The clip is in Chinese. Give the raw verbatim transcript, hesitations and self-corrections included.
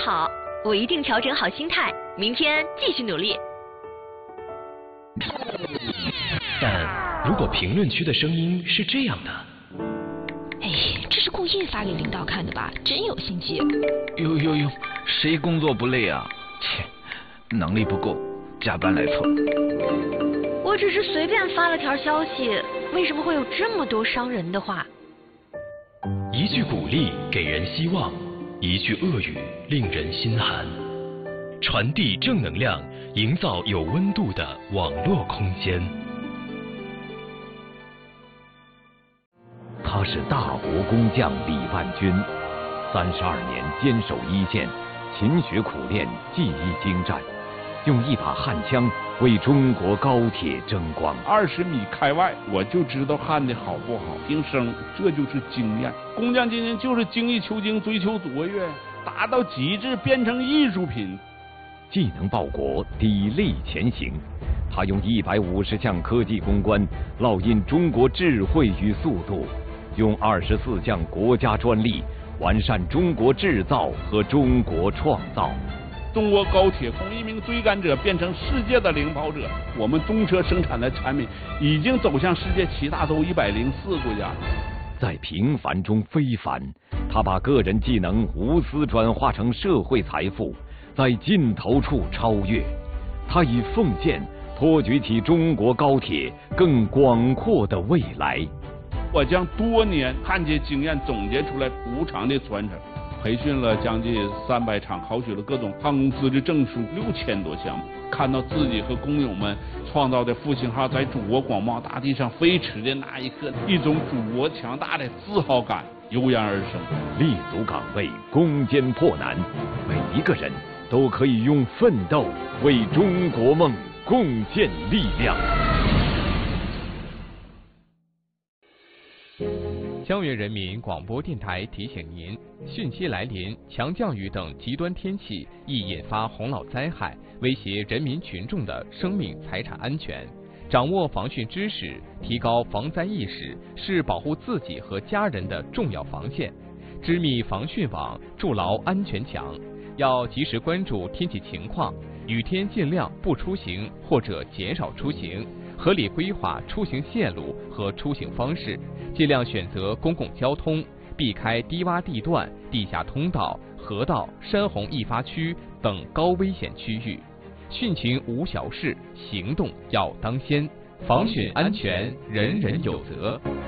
好，我一定调整好心态，明天继续努力。 但如果评论区的声音是这样的， 哎，这是故意发给领导看的吧？真有心机。 呦呦呦，谁工作不累啊？切，能力不够，加班来凑。 我只是随便发了条消息，为什么会有这么多伤人的话？ 一句鼓励给人希望，一句恶语令人心寒。传递正能量，营造有温度的网络空间。 他是大国工匠李万军，三十二年坚守一线，勤学苦练，技艺精湛，用一把焊枪为中国高铁争光。 二十米开外，我就知道焊的好不好，听声，这就是经验。工匠精神就是精益求精，追求卓越，达到极致，变成艺术品。 技能报国，砥砺前行。他用一百五十项科技攻关，烙印中国智慧与速度。用二十四项国家专利完善中国制造和中国创造。 中国高铁从一名追赶者变成世界的领跑者，我们中车生产的产品已经走向世界七大洲一百零四国家。 在平凡中非凡，他把个人技能无私转化成社会财富，在尽头处超越。他以奉献托举起中国高铁更广阔的未来。 我将多年焊接经验总结出来，无偿的传承。培训了将近三百场，考取了各种航空资质证书六千多项目。看到自己和工友们创造的复兴号在祖国广袤大地上飞驰的那一刻，一种祖国强大的自豪感油然而生。 立足岗位，攻坚破难，每一个人都可以用奋斗为中国梦贡献力量。 江源人民广播电台提醒您：汛期来临，强降雨等极端天气易引发洪涝灾害，威胁人民群众的生命财产安全。掌握防汛知识，提高防灾意识，是保护自己和家人的重要防线。织密防汛网，筑牢安全墙。要及时关注天气情况，雨天尽量不出行或者减少出行，合理规划出行线路和出行方式。尽量选择公共交通，避开低洼地段、地下通道、河道、山洪易发区等高危险区域。汛情无小事，行动要当先，防汛安全人人有责。